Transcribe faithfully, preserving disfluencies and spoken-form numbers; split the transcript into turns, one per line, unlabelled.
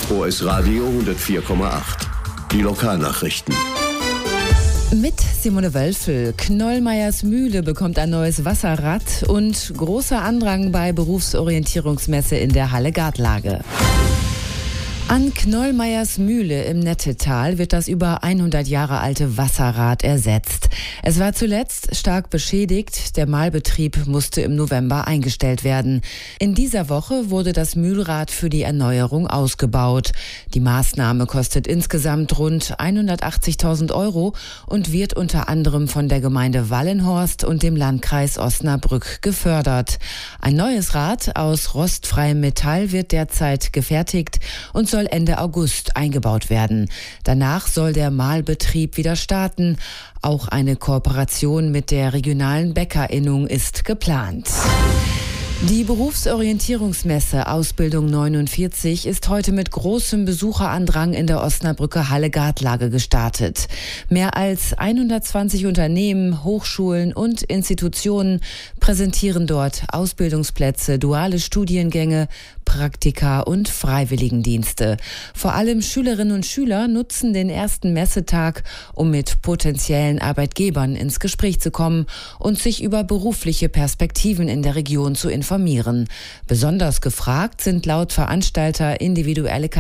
O S Radio hundertvier Komma acht. Die Lokalnachrichten.
Mit Simone Wölfel. Knollmeyers Mühle bekommt ein neues Wasserrad und großer Andrang bei Berufsorientierungsmesse in der Halle Gartlage. An Knollmeyers Mühle im Nettetal wird das über hundert Jahre alte Wasserrad ersetzt. Es war zuletzt stark beschädigt. Der Mahlbetrieb musste im November eingestellt werden. In dieser Woche wurde das Mühlrad für die Erneuerung ausgebaut. Die Maßnahme kostet insgesamt rund hundertachtzigtausend Euro und wird unter anderem von der Gemeinde Wallenhorst und dem Landkreis Osnabrück gefördert. Ein neues Rad aus rostfreiem Metall wird derzeit gefertigt und soll Ende August eingebaut werden. Danach soll der Mahlbetrieb wieder starten. Auch eine Kooperation mit der regionalen Bäckerinnung ist geplant. Die Berufsorientierungsmesse Ausbildung neunundvierzig ist heute mit großem Besucherandrang in der Osnabrücker Halle Gartlage gestartet. Mehr als hundertzwanzig Unternehmen, Hochschulen und Institutionen präsentieren dort Ausbildungsplätze, duale Studiengänge, Praktika und Freiwilligendienste. Vor allem Schülerinnen und Schüler nutzen den ersten Messetag, um mit potenziellen Arbeitgebern ins Gespräch zu kommen und sich über berufliche Perspektiven in der Region zu informieren. Besonders gefragt sind laut Veranstalter individuelle